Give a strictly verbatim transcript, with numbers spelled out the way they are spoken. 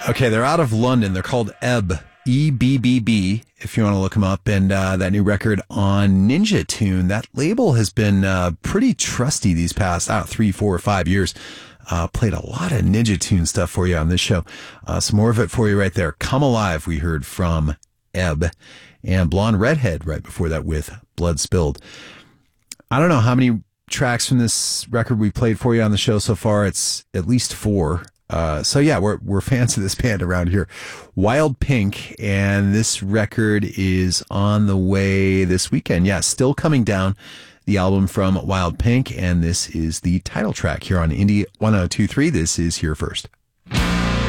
Okay, they're out of London. They're called Ebb, E B B B, if you want to look them up. And uh, that new record on Ninja Tune, that label has been uh, pretty trusty these past, I don't know, three, four, or five years. Uh, played a lot of Ninja Tune stuff for you on this show. Uh, some more of it for you right there. Come Alive, we heard from Ebb. And Blonde Redhead right before that with Blood Spilled. I don't know how many tracks from this record we played for you on the show so far. It's at least four. Uh, so yeah, we're, we're fans of this band around here. Wild Pink, and this record is on the way this weekend. Yeah, Still Coming Down, the album from Wild Pink, and this is the title track here on Indie one oh two point three. This is Here First.